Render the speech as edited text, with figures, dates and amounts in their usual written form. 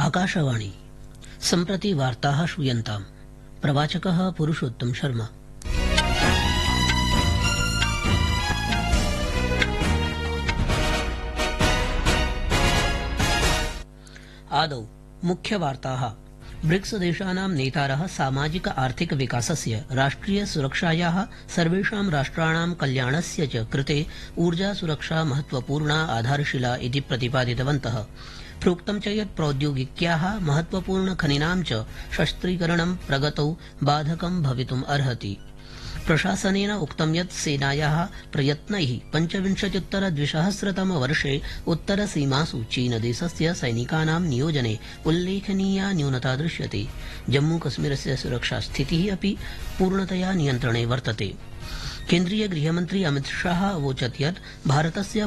आकाशवाणी सम्प्रति वार्ताः श्रूयन्ताम्। प्रवाचकः पुरुषोत्तम शर्मा। आदौ मुख्यवार्ताः। ब्रिक्स देशानां नेतारः सामाजिक आर्थिक विकासस्य राष्ट्रिय सुरक्षायाः सर्वेषां राष्ट्राणां कल्याणस्य च कृते ऊर्जा सुरक्षा महत्वपूर्णा आधारशिला इति प्रतिपादितवन्तः। प्रोक्तं च यत् प्रौद्योगिक्याः महत्वपूर्ण खनिनां च शस्त्रीकरणं प्रगतौ बाधकं भवितुम् अर्हति। प्रशासनेन उक्तं यत् सेनायाः प्रयत्नैः 25-द्विसहस्रतमवर्षे उत्तरसीमासु चीनदेशस्य सैनिकानां नियोजने उल्लेखनीया न्यूनता दृश्यते। जम्मूकश्मीरस्य सुरक्षास्थितिः अपि पूर्णतया नियन्त्रणे वर्तते। केन्द्रीय गृहमन्त्री अमित शाह अवोचत् यत् भारतस्य